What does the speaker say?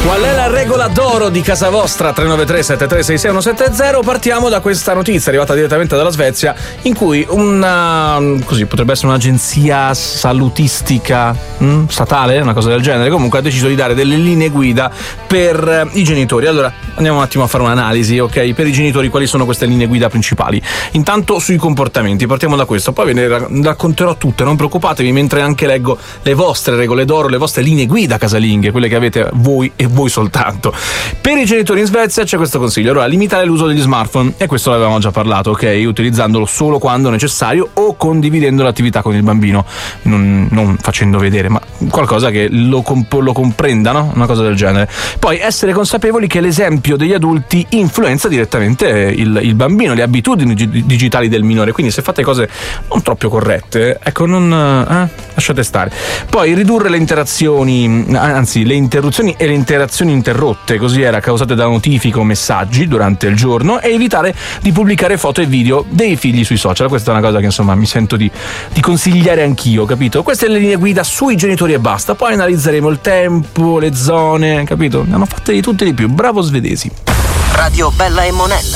Qual è la regola d'oro di casa vostra? 393 73 66170. Partiamo da questa notizia arrivata direttamente dalla Svezia, in cui potrebbe essere un'agenzia salutistica statale, una cosa del genere, comunque ha deciso di dare delle linee guida per i genitori. Allora andiamo un attimo a fare un'analisi, ok? Per i genitori quali sono queste linee guida principali? Intanto sui comportamenti, partiamo da questo, poi ve ne racconterò tutte, non preoccupatevi, mentre anche leggo le vostre regole d'oro, le vostre linee guida casalinghe, quelle che avete voi e voi soltanto. Per i genitori in Svezia c'è questo consiglio: allora, limitare l'uso degli smartphone, e questo l'avevamo già parlato, ok? Utilizzandolo solo quando necessario o condividendo l'attività con il bambino, non facendo vedere, ma qualcosa che lo comprenda, no? Una cosa del genere. Poi essere consapevoli che l'esempio degli adulti influenza direttamente il bambino, le abitudini digitali del minore, quindi se fate cose non troppo corrette, ecco, lasciate stare. Poi ridurre le interazioni, anzi le interruzioni e le interazioni interrotte, così era, causate da notifiche o messaggi durante il giorno, e evitare di pubblicare foto e video dei figli sui social. Questa è una cosa che insomma mi sento di consigliare anch'io, capito? Queste le linee guida sui genitori e basta, poi analizzeremo il tempo, le zone, capito? Ne hanno fatte di tutte e di più. Bravo svedesi. Radio Bella e Monella.